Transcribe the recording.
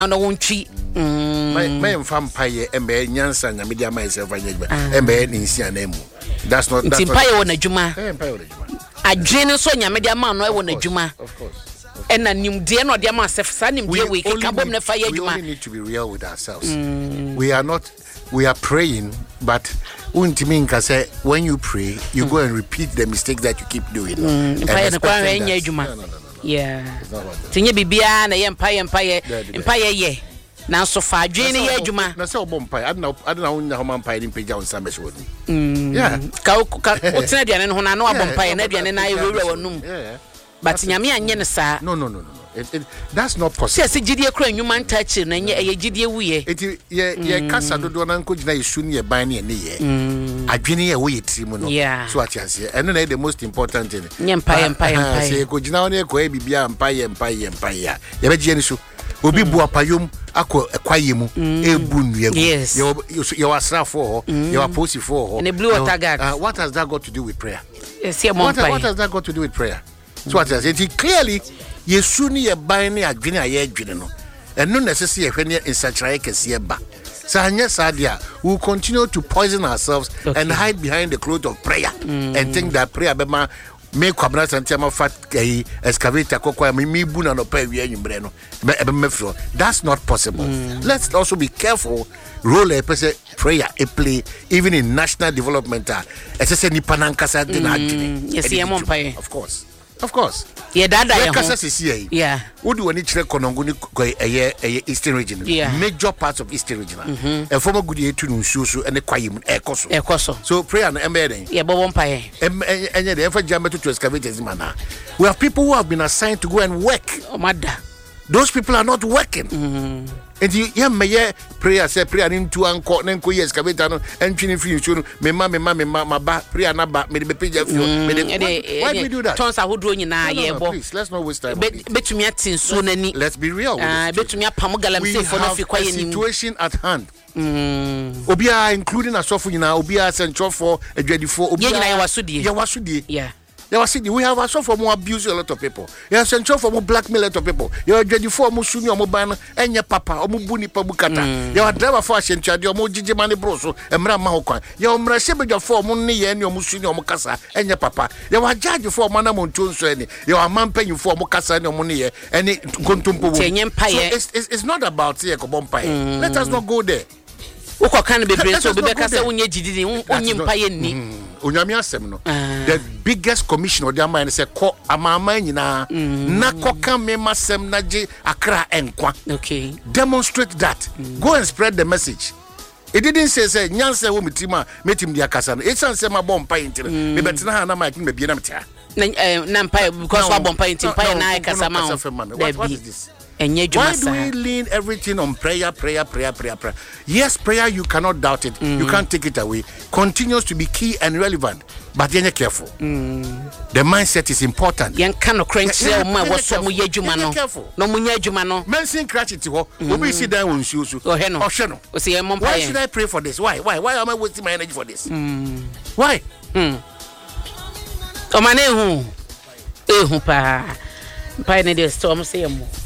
no wontwi my vampire embe nyansa nya media myself anyejba embe ninsia na mu that's not empire won adwuma adwene so nya media man no e won adwuma of course and na nimde na ode ma sef sa nimde we kekabom na fa adwuma we need to be real with ourselves. We are praying, but when you pray you go and repeat the mistake that you keep doing. Yeah. Tinye bibia na ye empire ye. Na so fa adwene ye adwuma. Na se obompai. Adna wonya ho mampai ni pagya on sambe so ni. Yeah. Ka otena aduane no ho na obompai na aduane na ayewura wonum. Yeah. But nyame anye ne sa. No. That's not possible. Se gidie kra nwuma ntachi na ye gidie wuye. Eti ye kasa dodo na nkogina yesu ne ye ban ne ye. Adwene ye wo ye tirimu no. So atiase. Eno na the most important thing. Empire. Se kogina one ko e bibia empire. Ye beje ni so. Obi bu apayom akọ ekwaye mu ebu nuegu. Ye wasrafo ho, ye waposifo ho. And the blue water guard. What has that got to do with prayer? What has that got to do with prayer? So what I said, clearly, yesu ni ye ban ni adwene aye adwene no. And no necessary ye hwene insachirae kese ba. Sa anya sadia, we will continue to poison ourselves and hide behind the cloth of prayer and think that prayer bema make kwabna santiama fat excavator kokwa mi bu na no pa wi anyumbre no. That's not possible. Let's also be careful. Role a prayer a play even in national development. It's a nipa nankasa de na adwene. Yes, Of course. Yeah, dada ya ho. Yeah. Would wani chire konongo ni Eastern region. Yeah. Major parts of Eastern region. And former good year to nsusu and the kwayim ekoso. So prayer na embe. Yeah, bo wompaye. Enye the ever jam to excavate this manner. We have people who have been assigned to go and work. Oh mother. Those people are not working. And you may prayer say prayer into anko nenko yes excavator no entwini fi nsuo me ma ba prayer na ba me be page of why do we do that? Tons ahodo nyina ye bo. Please, let's not waste time. Betumi atin so nani. Let's be real. Betumi apam galamse for no fi kwaye ni. Situation at hand. Obia including asofo nyina obia central for adwadifo obia ye wasudie. Yeah. We have also for more abuse a lot of people. You have central for more blackmail a lot of people. You are ready for more suni or more ban and your papa or mubuni pabukata. You are driver for Shencha, your more Gigi Mani Broso, and Mramahokwa. You are Mrasebe for Muni and your Musuni or Mukasa and your papa. You are judge for Manamon Tunsweni. You are man paying for Mukasa and your money and it Guntumpo. It's not about Siako Bompai. Let us not go there. Uko kan be brain so be kasa unye jididi unyimpaye ni onyame asem no the biggest commission of the man say ko amama nyina na koka mema sem na je akra enkwa. Okay, demonstrate that. Go and spread the message. It didn't say nyanse wo mitima metim dia kasa no. It say ma bompa intire me betina ha na ma kin be bia na metia na mpa because wa bompa intire pa na kasa ma. What is this? Why do we lean everything on prayer? Yes, prayer, you cannot doubt it. You can't take it away. Continues to be key and relevant. But you're careful. The mindset is important. You're careful. Mention crash it. Why should I pray for this? Why am I wasting my energy for this? Why? Pa. Pa ne de storm say mo.